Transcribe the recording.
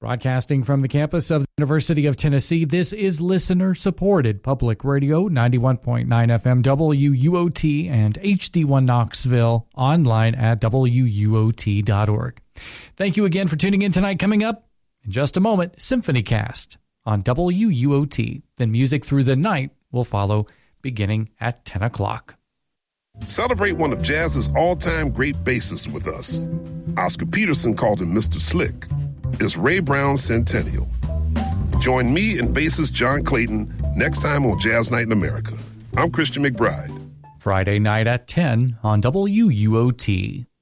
Broadcasting from the campus of the University of Tennessee, this is listener-supported public radio, 91.9 FM WUOT and HD1 Knoxville, online at WUOT.org. Thank you again for tuning in tonight. Coming up in just a moment, SymphonyCast on WUOT. Then music through the night will follow beginning at 10 o'clock. Celebrate one of jazz's all-time great bassists with us. Oscar Peterson called him Mr. Slick. It's Ray Brown's centennial. Join me and bassist John Clayton next time on Jazz Night in America. I'm Christian McBride. Friday night at 10 on WUOT.